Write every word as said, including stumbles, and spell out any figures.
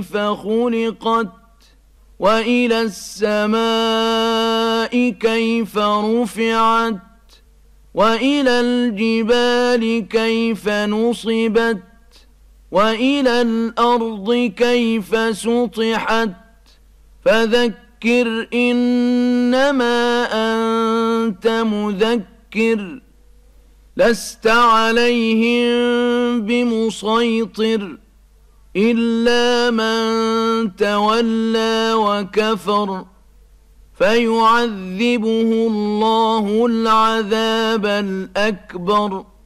كيف خلقت وإلى السماء كيف رفعت وإلى الجبال كيف نصبت وإلى الأرض كيف سطحت فذكر إنما أنت مذكر لست عليهم بمسيطر إلا من تولى وكفر فيعذبه الله العذاب الأكبر